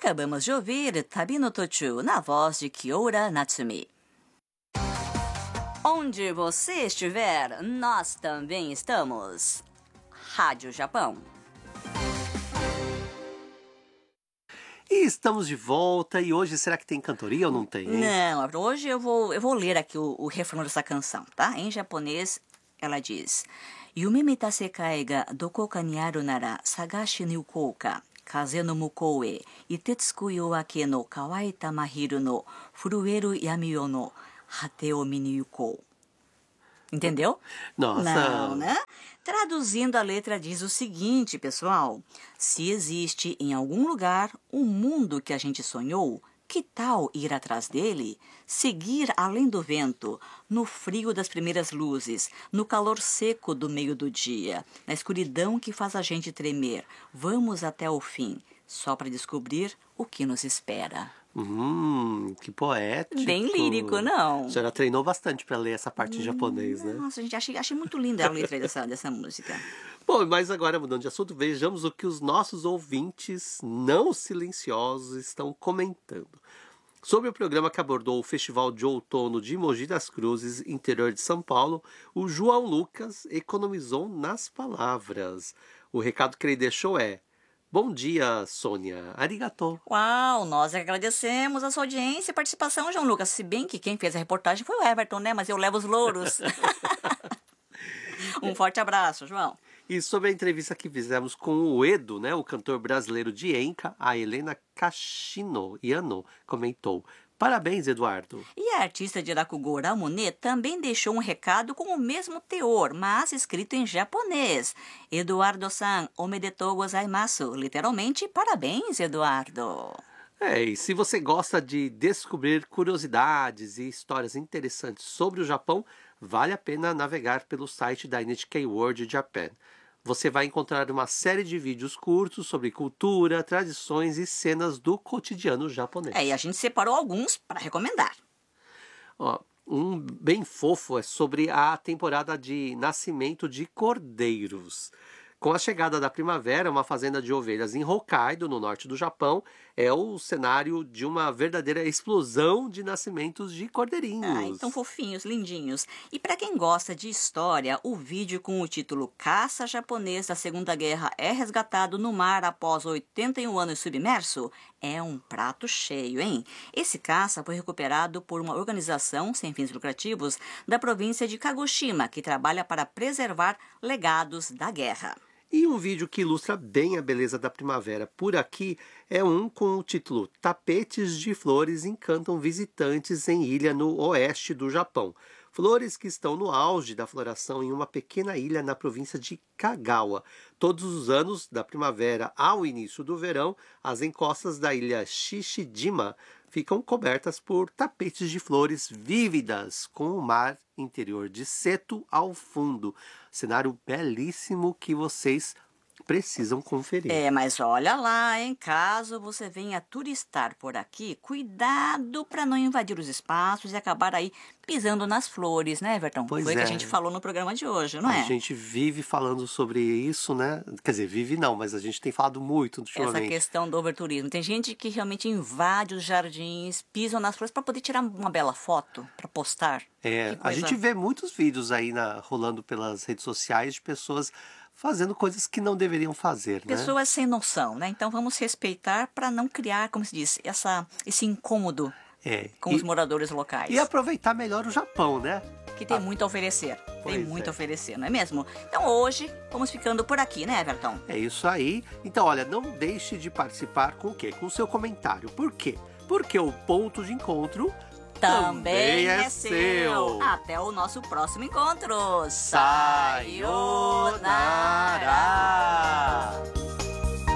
Acabamos de ouvir Tabi no Tochu, na voz de Kiora Natsumi. Onde você estiver, nós também estamos. Rádio Japão. E estamos de volta, e hoje será que tem cantoria ou não tem, hein? Não, hoje eu vou ler aqui o refrão dessa canção, tá? Em japonês, ela diz: Yume mita sekai ga dokoka ni aru nara sagashi ni ukou ka, kaze no mukou e, itetsuku yoake no kawaita mahiru no furueru yami-o no hate o mi ni yukou. Entendeu? Nossa! Não, né? Traduzindo, a letra diz o seguinte, pessoal. Se existe em algum lugar um mundo que a gente sonhou, que tal ir atrás dele? Seguir além do vento, no frio das primeiras luzes, no calor seco do meio do dia, na escuridão que faz a gente tremer. Vamos até o fim, só para descobrir o que nos espera. Que poético. Bem lírico, não? A senhora treinou bastante para ler essa parte em japonês, né? Nossa, gente, achei muito linda a letra dessa música. Bom, mas agora, mudando de assunto, vejamos o que os nossos ouvintes não silenciosos estão comentando. Sobre o programa que abordou o Festival de Outono de Mogi das Cruzes, interior de São Paulo, o João Lucas economizou nas palavras. O recado que ele deixou é: bom dia, Sônia. Arigato. Uau, nós agradecemos a sua audiência e participação, João Lucas. Se bem que quem fez a reportagem foi o Everton, né? Mas eu levo os louros. Um forte abraço, João. E sobre a entrevista que fizemos com o Edo, né, o cantor brasileiro de Enka, a Helena Kashino Yano comentou: parabéns, Eduardo. E a artista de Rakugou Ramune também deixou um recado com o mesmo teor, mas escrito em japonês. Eduardo-san, omedetou gozaimasu. Literalmente, parabéns, Eduardo. E se você gosta de descobrir curiosidades e histórias interessantes sobre o Japão, vale a pena navegar pelo site da NHK World Japan. Você vai encontrar uma série de vídeos curtos sobre cultura, tradições e cenas do cotidiano japonês. E a gente separou alguns para recomendar. Um bem fofo é sobre a temporada de nascimento de cordeiros. Com a chegada da primavera, uma fazenda de ovelhas em Hokkaido, no norte do Japão, é o cenário de uma verdadeira explosão de nascimentos de cordeirinhos. Ai, tão fofinhos, lindinhos. E para quem gosta de história, o vídeo com o título Caça Japonês da Segunda Guerra é resgatado no mar após 81 anos submerso é um prato cheio, hein? Esse caça foi recuperado por uma organização sem fins lucrativos da província de Kagoshima, que trabalha para preservar legados da guerra. E um vídeo que ilustra bem a beleza da primavera por aqui é um com o título Tapetes de flores encantam visitantes em ilha no oeste do Japão. Flores que estão no auge da floração em uma pequena ilha na província de Kagawa. Todos os anos, da primavera ao início do verão, as encostas da ilha Shishijima ficam cobertas por tapetes de flores vívidas, com o mar interior de Seto ao fundo. Cenário belíssimo que vocês precisam conferir. Mas olha lá, hein? Caso você venha turistar por aqui, cuidado para não invadir os espaços e acabar aí pisando nas flores, né, Everton? Pois Foi o que a gente falou no programa de hoje, não é? A gente vive falando sobre isso, né? Quer dizer, vive não, mas a gente tem falado muito ultimamente. Essa questão do overturismo. Tem gente que realmente invade os jardins, pisam nas flores para poder tirar uma bela foto, para postar. A gente vê muitos vídeos aí rolando pelas redes sociais de pessoas fazendo coisas que não deveriam fazer, né? Pessoas sem noção, né? Então vamos respeitar para não criar, como se diz, esse incômodo com os moradores locais. E aproveitar melhor o Japão, né? Que tem muito a oferecer. Tem muito a oferecer, não é mesmo? Então hoje vamos ficando por aqui, né, Everton? É isso aí. Então, olha, não deixe de participar com o quê? Com o seu comentário. Por quê? Porque o ponto de encontro também é seu. Até o nosso próximo encontro. Sayonara!